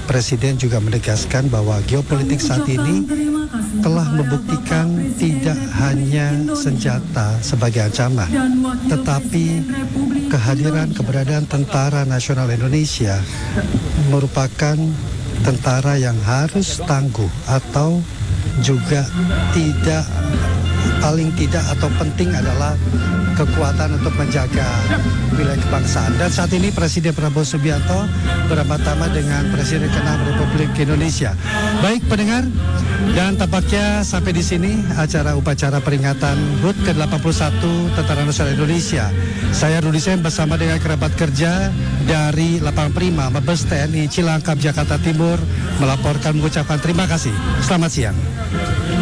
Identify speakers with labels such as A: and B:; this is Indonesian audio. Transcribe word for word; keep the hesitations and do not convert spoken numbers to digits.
A: Presiden juga menegaskan bahwa geopolitik saat ini telah membuktikan tidak hanya senjata sebagai ancaman, tetapi kehadiran keberadaan Tentara Nasional Indonesia merupakan tentara yang harus tangguh atau juga tidak, paling tidak atau penting adalah kekuatan untuk menjaga wilayah kebangsaan. Dan saat ini Presiden Prabowo Subianto bersama dengan Presiden keenam Republik Indonesia. Baik pendengar, dan tampaknya sampai di sini acara upacara peringatan H U T ke delapan puluh satu Tentara Nasional Indonesia. Saya Rudi Sen bersama dengan kerabat kerja dari Lapangan Prima Mabes T N I Cilangkap Jakarta Timur melaporkan mengucapkan terima kasih. Selamat siang.